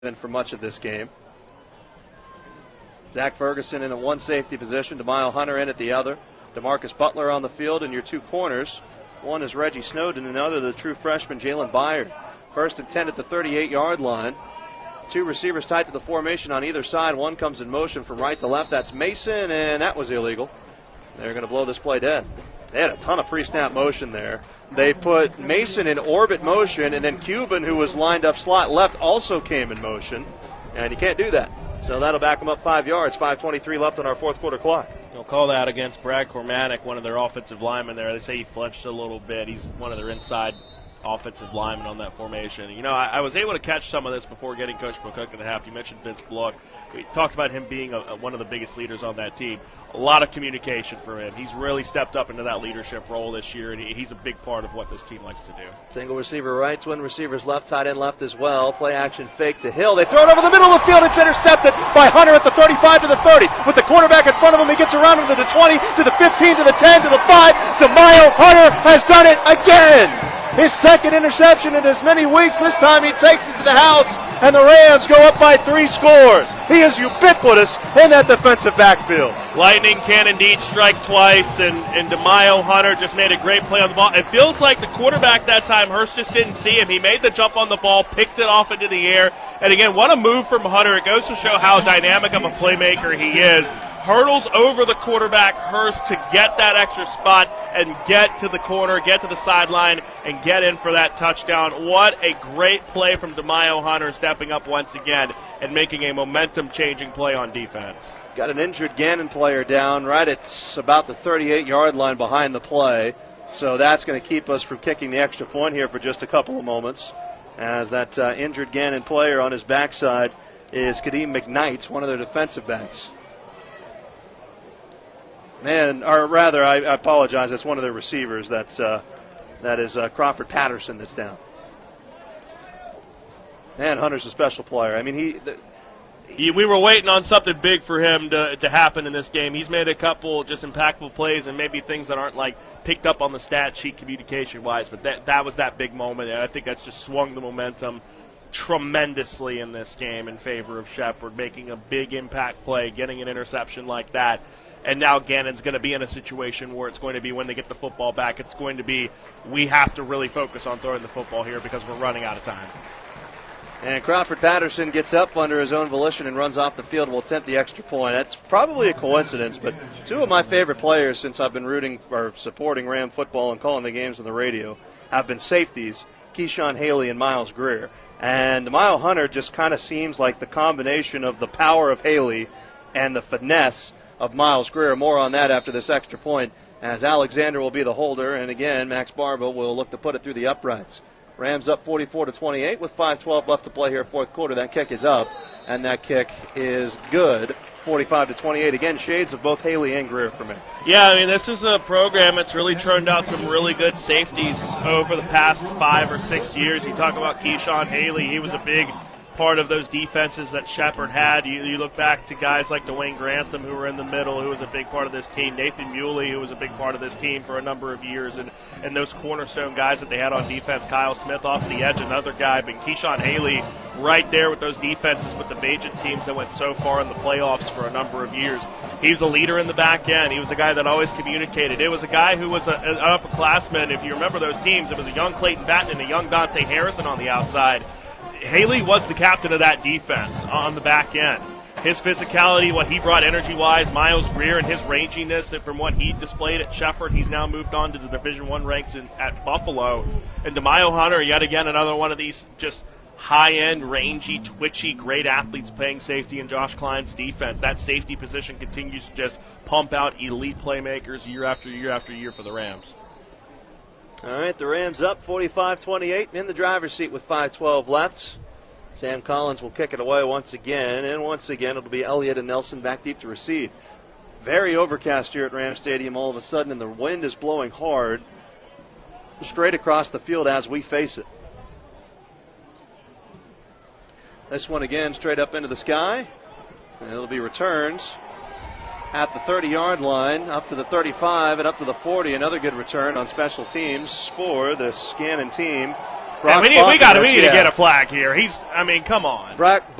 been for much of this game. Zach Ferguson in at one safety position, DeMile Hunter in at the other. DeMarcus Butler on the field, and your two corners. One is Reggie Snowden, and another the true freshman Jalen Byard. First and 10 at the 38-yard line. Two receivers tight to the formation on either side. One comes in motion from right to left. That's Mason, and that was illegal. They're going to blow this play dead. They had a ton of pre-snap motion there. They put Mason in orbit motion, and then Cuban, who was lined up slot left, also came in motion. And you can't do that. So that'll back them up 5 yards. 5:23 left on our fourth quarter clock. They'll call that against Brad Cormanic, one of their offensive linemen there. They say he flinched a little bit. He's one of their inside offensive linemen on that formation. You know, I was able to catch some of this before getting Coach McCook in the half. You mentioned Vince Block. We talked about him being one of the biggest leaders on that team. A lot of communication for him. He's really stepped up into that leadership role this year, and he's a big part of what this team likes to do. Single receiver right, twin receivers left, tight end left as well. Play action fake to Hill. They throw it over the middle of the field. It's intercepted by Hunter at the 35 to the 30. With the quarterback in front of him, he gets around him to the 20, to the 15, to the 10, to the 5. DeMile Hunter has done it again. His second interception in as many weeks. This time he takes it to the house, and the Rams go up by 3 scores. He is ubiquitous in that defensive backfield. Lightning can indeed strike twice, and DeMile Hunter just made a great play on the ball. It feels like the quarterback that time, Hurst, just didn't see him. He made the jump on the ball, picked it off into the air, and again, what a move from Hunter. It goes to show how dynamic of a playmaker he is. Hurdles over the quarterback, Hurst, to get that extra spot and get to the corner, get to the sideline, and get in for that touchdown. What a great play from DeMile Hunter, stepping up once again and making a momentum-changing play on defense. Got an injured Gannon player down right at about the 38-yard line behind the play. So that's going to keep us from kicking the extra point here for just a couple of moments, as that injured Gannon player on his backside is Kadeem McKnight, one of their defensive backs. Or rather, I apologize. That's one of their receivers. That is Crawford Patterson that's down. And Hunter's a special player. I mean, we were waiting on something big for him to happen in this game. He's made a couple just impactful plays and maybe things that aren't like picked up on the stat sheet communication-wise, but that was that big moment, and I think that's just swung the momentum tremendously in this game in favor of Shepherd, making a big impact play, getting an interception like that. And now Gannon's going to be in a situation where it's going to be when they get the football back, it's going to be we have to really focus on throwing the football here because we're running out of time. And Crawford Patterson gets up under his own volition and runs off the field and will attempt the extra point. That's probably a coincidence, but two of my favorite players since I've been rooting or supporting Ram football and calling the games on the radio have been safeties, Keyshawn Haley and Miles Greer. And DeMile Hunter just kind of seems like the combination of the power of Haley and the finesse of Miles Greer. More on that after this extra point, as Alexander will be the holder, and again, Max Barba will look to put it through the uprights. Rams up 44-28 with 5:12 left to play here, fourth quarter. That kick is up, and that kick is good. 45-28. Again, shades of both Haley and Greer for me. Yeah, I mean, this is a program that's really turned out some really good safeties over the past 5 or 6 years. You talk about Keyshawn Haley. He was a big part of those defenses that Shepherd had. You look back to guys like Dwayne Grantham, who were in the middle, who was a big part of this team. Nathan Muley, who was a big part of this team for a number of years. And those cornerstone guys that they had on defense. Kyle Smith off the edge, another guy. But Keyshawn Haley right there with those defenses with the Bajan teams that went so far in the playoffs for a number of years. He was a leader in the back end. He was a guy that always communicated. It was a guy who was an upperclassman. If you remember those teams, it was a young Clayton Batten and a young Dante Harrison on the outside. Haley was the captain of that defense on the back end. His physicality, what he brought energy-wise, Miles Greer and his ranginess, and from what he displayed at Shepherd, he's now moved on to the Division I ranks at Buffalo. And DeMile Hunter, yet again, another one of these just high-end, rangy, twitchy, great athletes playing safety in Josh Klein's defense. That safety position continues to just pump out elite playmakers year after year after year for the Rams. All right, the Rams up 45-28 in the driver's seat with 5:12 left. Sam Collins will kick it away once again, and once again it'll be Elliott and Nelson back deep to receive. Very overcast here at Ram Stadium all of a sudden, and the wind is blowing hard straight across the field as we face it. This one again straight up into the sky, and it'll be returns at the 30-yard line, up to the 35 and up to the 40. Another good return on special teams for the Gannon team. Brock we need to Bogdanovich, get a flag here. I mean, come on. Brock